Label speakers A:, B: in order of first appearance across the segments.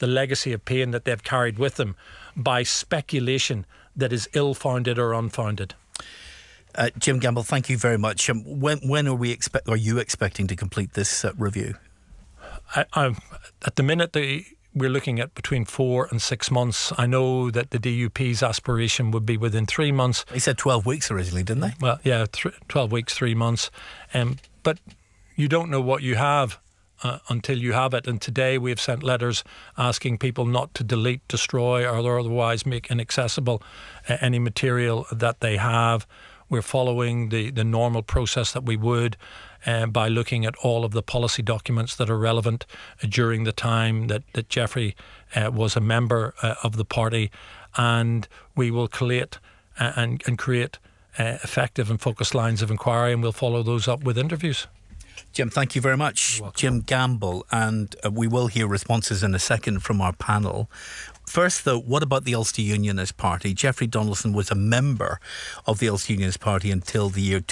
A: the legacy of pain that they've carried with them by speculation that is ill-founded or unfounded.
B: Jim Gamble, thank you very much. When are you expecting to complete this review?
A: At the minute, we're looking at between 4 and 6 months. I know that the DUP's aspiration would be within 3 months.
B: They said 12 weeks originally, didn't they?
A: Well, yeah, 12 weeks, 3 months. But you don't know what you have until you have it. And today we have sent letters asking people not to delete, destroy, or otherwise make inaccessible any material that they have. We're following the normal process that we would by looking at all of the policy documents that are relevant during the time that Jeffrey was a member of the party, and we will collate and create effective and focused lines of inquiry, and we'll follow those up with interviews.
B: Jim, thank you very much. Jim Gamble, and we will hear responses in a second from our panel. First, though, what about the Ulster Unionist Party? Jeffrey Donaldson was a member of the Ulster Unionist Party until the year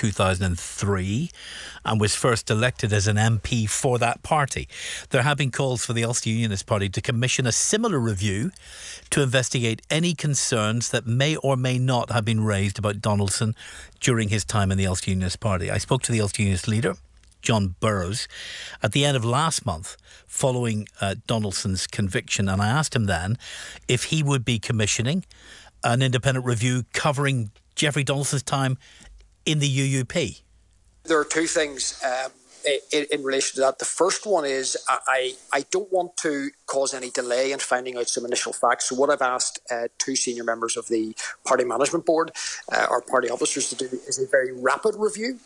B: 2003 and was first elected as an MP for that party. There have been calls for the Ulster Unionist Party to commission a similar review to investigate any concerns that may or may not have been raised about Donaldson during his time in the Ulster Unionist Party. I spoke to the Ulster Unionist leader, John Burrows, at the end of last month following Donaldson's conviction, and I asked him then if he would be commissioning an independent review covering Jeffrey Donaldson's time in the UUP.
C: There are two things in relation to that. The first one is I don't want to cause any delay in finding out some initial facts. So what I've asked two senior members of the party management board, our party officers, to do is a very rapid review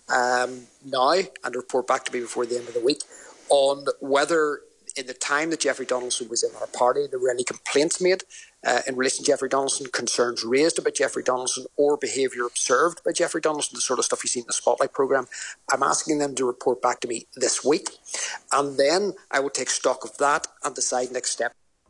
C: now and report back to me before the end of the week on whether in the time that Jeffrey Donaldson was in our party there were any complaints made in relation to Jeffrey Donaldson, concerns raised about Jeffrey Donaldson or behaviour observed by Jeffrey Donaldson, the sort of stuff you see in the Spotlight programme. I'm asking them to report back to me this week, and then I will take stock of that and decide next step.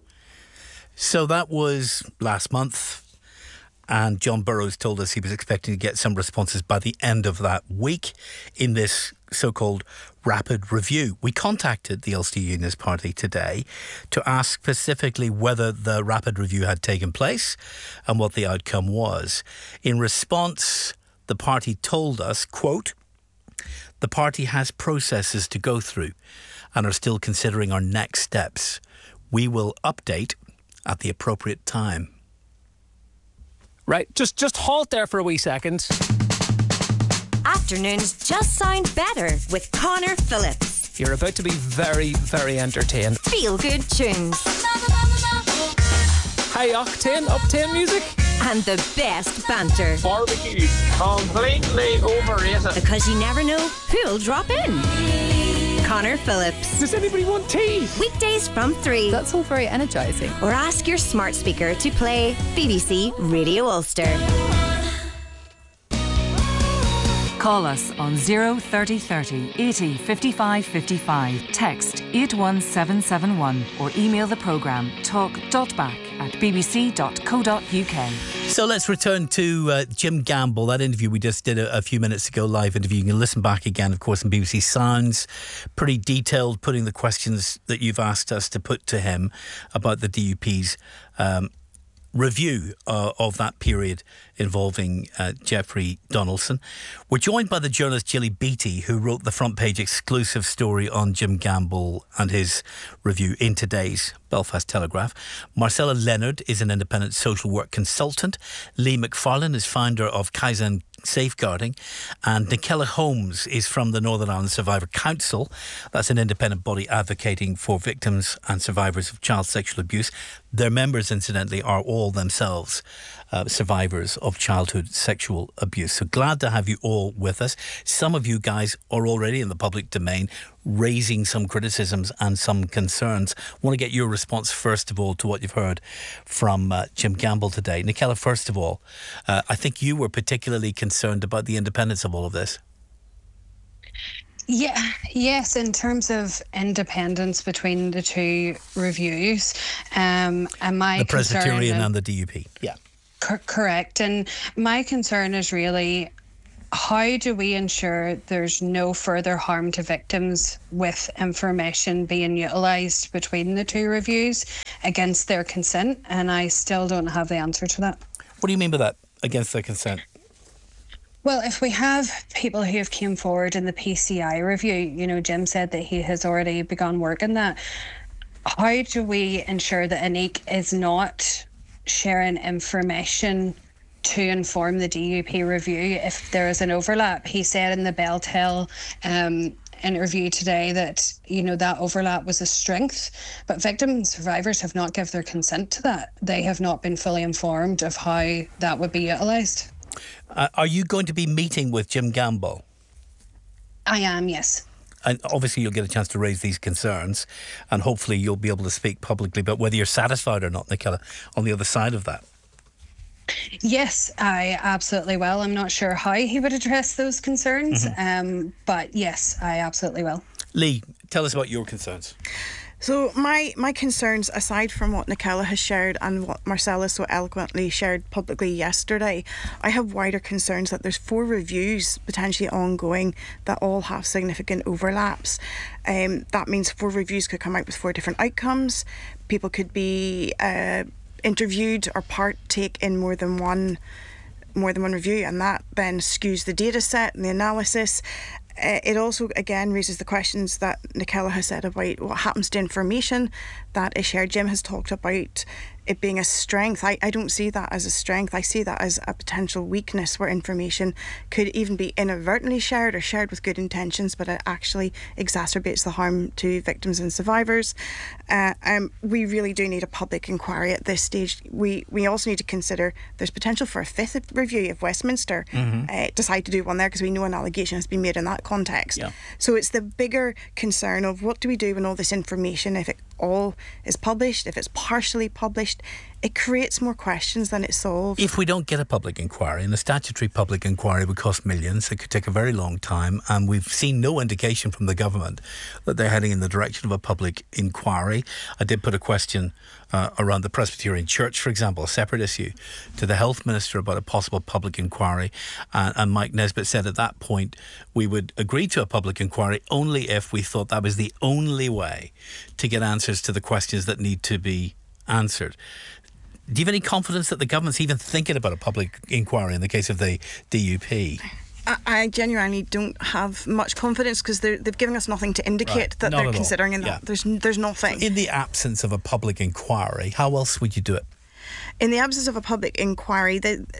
B: So that was last month, and John Burrows told us he was expecting to get some responses by the end of that week in this so-called rapid review. We contacted the Ulster Unionist Party today to ask specifically whether the rapid review had taken place and what the outcome was. In response, the party told us, quote, "The party has processes to go through and are still considering our next steps. We will update at the appropriate time."
D: Right, just halt there for a wee second.
E: Afternoons just sound better with Connor Phillips.
D: You're about to be very, very entertained.
E: Feel good tunes.
D: High octane music.
E: And the best banter.
F: Barbecue, completely overrated.
E: Because you never know who'll drop in. Connor Phillips.
D: Does anybody want tea?
E: Weekdays from 3.
G: That's all very energising.
E: Or ask your smart speaker to play BBC Radio Ulster.
H: Call us on 03030 80 55 55. Text 81771 or email the programme talk.back@bbc.co.uk.
B: So let's return to Jim Gamble, that interview we just did a few minutes ago, live interview. You can listen back again, of course, on BBC Sounds. Pretty detailed, putting the questions that you've asked us to put to him about the DUP's review of that period involving Jeffrey Donaldson. We're joined by the journalist Gilly Beattie, who wrote the front page exclusive story on Jim Gamble and his review in today's Belfast Telegraph. Marcella Leonard is an independent social work consultant. Lee McFarlane is founder of Kaizen Safeguarding, and Nicola Holmes is from the Northern Ireland Survivor Council. That's an independent body advocating for victims and survivors of child sexual abuse. Their members, incidentally, are all themselves survivors of childhood sexual abuse. So glad to have you all with us. Some of you guys are already in the public domain raising some criticisms and some concerns. I want to get your response first of all to what you've heard from Jim Gamble today. Nicola, first of all, I think you were particularly concerned about the independence of all of this.
I: Yes, in terms of independence between the two reviews, and my
B: the Presbyterian and the DUP. Yeah.
I: Correct. And my concern is really, how do we ensure there's no further harm to victims with information being utilised between the two reviews? against their consent, and I still don't have the answer to that.
B: What do you mean by that, against their consent?
I: Well, if we have people who have came forward in the PCI review, Jim said that he has already begun work on that. How do we ensure that ANIC is not sharing information to inform the DUP review if there is an overlap? He said in the Beltel interview today that, that overlap was a strength, but victim survivors have not given their consent to that. They have not been fully informed of how that would be utilised.
B: Are you going to be meeting with Jim Gamble?
I: I am, yes.
B: And obviously you'll get a chance to raise these concerns, and hopefully you'll be able to speak publicly about whether you're satisfied or not, Nicola, on the other side of that.
I: Yes, I absolutely will. I'm not sure how he would address those concerns, but yes, I absolutely will.
B: Lee, tell us about your concerns.
G: So my concerns, aside from what Nicola has shared and what Marcella so eloquently shared publicly yesterday, I have wider concerns that there's 4 reviews potentially ongoing that all have significant overlaps. That means 4 reviews could come out with 4 different outcomes. People could be interviewed or partake in more than one review, and that then skews the data set and the analysis. It also, again, raises the questions that Nicola has said about what happens to information that is shared. Jim has talked about it being a strength. I don't see that as a strength. I see that as a potential weakness where information could even be inadvertently shared or shared with good intentions, but it actually exacerbates the harm to victims and survivors. We really do need a public inquiry at this stage. We also need to consider there's potential for a 5th review if Westminster decide to do one there, because we know an allegation has been made in that context. Yeah. So it's the bigger concern of what do we do when all this information, if it all is published, if it's partially published, it creates more questions than it solves.
B: If we don't get a public inquiry, and a statutory public inquiry would cost millions, it could take a very long time, and we've seen no indication from the government that they're heading in the direction of a public inquiry. I did put a question around the Presbyterian Church, for example, a separate issue, to the Health Minister about a possible public inquiry, and Mike Nesbitt said at that point we would agree to a public inquiry only if we thought that was the only way to get answers to the questions that need to be answered. Do you have any confidence that the government's even thinking about a public inquiry in the case of the DUP?
G: I genuinely don't have much confidence, because they've given us nothing to indicate that they're considering in that. There's nothing.
B: In the absence of a public inquiry, how else would you do it?
G: In the absence of a public inquiry,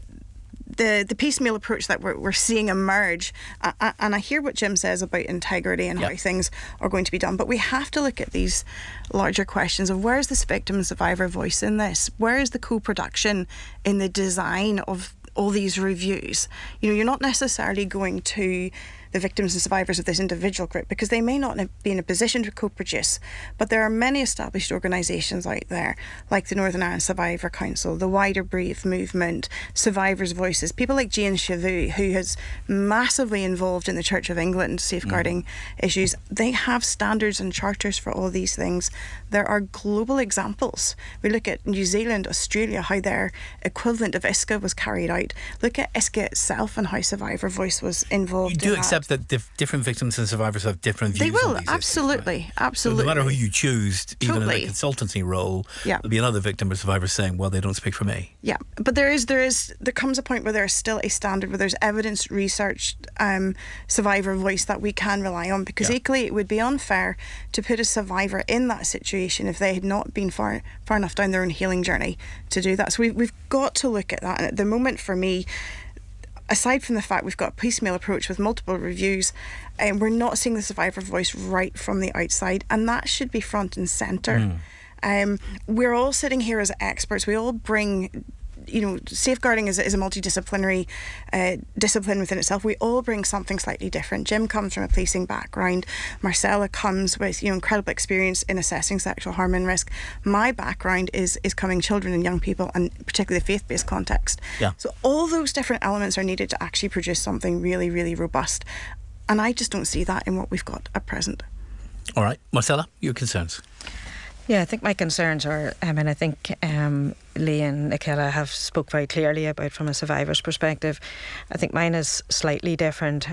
G: the piecemeal approach that we're seeing emerge, and I hear what Jim says about integrity and how things are going to be done, but we have to look at these larger questions of where is this victim and survivor voice in this? Where is the co-production in the design of all these reviews? You're not necessarily going to the victims and survivors of this individual group, because they may not be in a position to co-produce, but there are many established organisations out there like the Northern Ireland Survivor Council, the wider Brave movement, Survivors' Voices, people like Jane Chavou, who is massively involved in the Church of England safeguarding issues. They have standards and charters for all these things. There are global examples. We look at New Zealand, Australia, how their equivalent of ISCA was carried out. Look at ISCA itself and how Survivor Voice was involved in that.
B: Accept that different victims and survivors have different views.
G: They will,
B: on these
G: absolutely,
B: issues, right?
G: absolutely.
B: So no matter who you choose, even in a
G: Totally.
B: consultancy role, there'll be another victim or survivor saying, well, they don't speak for me.
G: Yeah, but there comes a point where there's still a standard, where there's evidence researched survivor voice that we can rely on, because equally it would be unfair to put a survivor in that situation if they had not been far enough down their own healing journey to do that. So we've got to look at that, and at the moment for me, aside from the fact we've got a piecemeal approach with multiple reviews, we're not seeing the survivor voice right from the outside, and that should be front and centre. We're all sitting here as experts. We all bring, safeguarding is a multidisciplinary discipline within itself. We all bring something slightly different. Jim comes from a policing background. Marcella comes with incredible experience in assessing sexual harm and risk. My background is coming children and young people, and particularly the faith-based context. So all those different elements are needed to actually produce something really, really robust. And I just don't see that in what we've got at present.
B: All right, Marcella, your concerns?
J: Yeah, I think my concerns are, I think Lee and Nicola have spoke very clearly about from a survivor's perspective. I think mine is slightly different.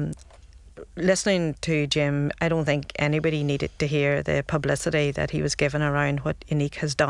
J: Listening to Jim, I don't think anybody needed to hear the publicity that he was given around what ANIC has done.